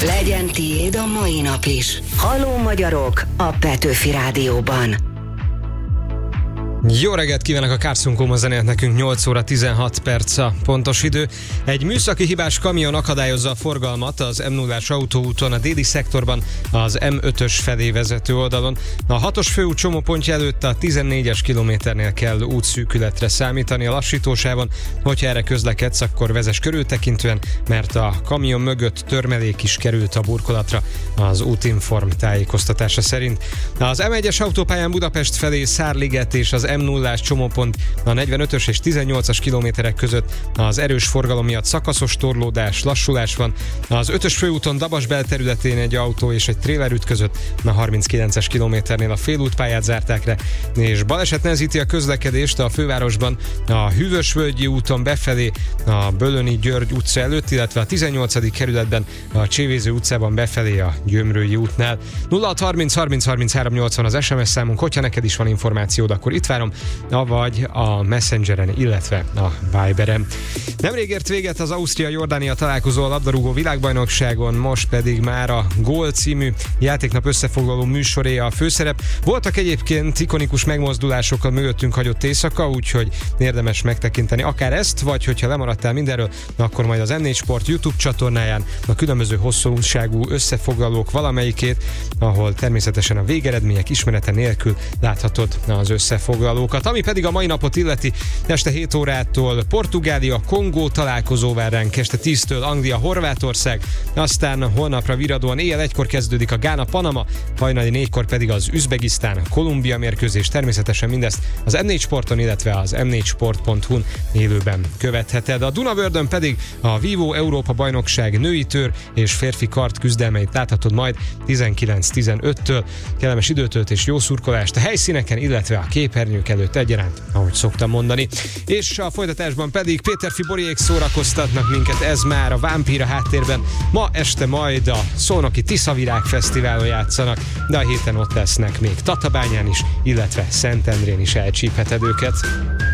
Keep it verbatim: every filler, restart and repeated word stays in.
Legyen tiéd a mai nap is. Halló magyarok a Petőfi Rádióban. Jó reggelt kívánok, a Kárszunkom zenélt nekünk, nyolc óra tizenhat perc a pontos idő. Egy műszaki hibás kamion akadályozza a forgalmat az em nullás autóúton a déli szektorban, az em ötös felé vezető oldalon. A hatos főút csomópontja előtt a tizennégyes kilométernél kell útszűkületre számítani a lassítósávon. Hogyha erre közlekedsz, akkor vezess körültekintően, mert a kamion mögött törmelék is került a burkolatra, az Útinform tájékoztatása szerint. Az em egyes autópályán Budapest felé Szárliget és az em nullás csomópont a negyvenötös és tizennyolcas kilométerek között az erős forgalom miatt szakaszos torlódás, lassulás van. Az ötös főúton Dabas belterületén egy autó és egy tréler ütközött, a harminckilences kilométernél a félútpályát zárták le, és baleset nehezíti a közlekedést a fővárosban a Hűvösvölgyi úton befelé a Bölöni György utca előtt, illetve a tizennyolcadik kerületben a Csévéző utcában befelé a Gyömrői útnál. nulla hat harminc harminc harminchárom nyolcvan az es em es számunk, hogyha neked is van információd, akkor itt várom, avagy a Messengeren, illetve a Viberen. Nemrég ért véget az Ausztria-Jordánia találkozó a labdarúgó világbajnokságon, most pedig már a Gól című játéknap összefoglaló műsoré a főszerep. Voltak egyébként ikonikus megmozdulásokkal mögöttünk hagyott éjszaka, úgyhogy érdemes megtekinteni akár ezt, vagy hogyha lemaradtál mindenről, akkor majd az em négy Sport YouTube csatornáján a különböző hosszúságú összefoglalók valamelyikét, ahol természetesen a végeredmények ismerete nélkül láthatod az összefoglalókat. Ami pedig a mai napot illeti, este hét órától Portugália, Kongó találkozó vár ránk, este tíztől Anglia, Horvátország, aztán holnapra viradóan éjjel egykor kezdődik a Gána, Panama, hajnali négykor pedig az Üzbegisztán, Kolumbia mérkőzés. Természetesen mindezt az em négy Sporton, illetve az em négy sport pont hu-n élőben követheted. A Dunavördön pedig a Vívó Európa bajnokság női tőr és férfi kart küzdelmeit láthatod majd tizenkilenc tizenöttől. Kellemes időtöltés, jó szurkolást a helyszíneken, illetve a képernyők előtt egyaránt, ahogy szoktam mondani. És a folytatásban pedig Péter Fiboriék szórakoztatnak minket, ez már a Vámpír a háttérben. Ma este majd a Szolnoki Tiszavirág Fesztiválon játszanak, de a héten ott lesznek még Tatabányán is, illetve Szentendrén is elcsípheted őket.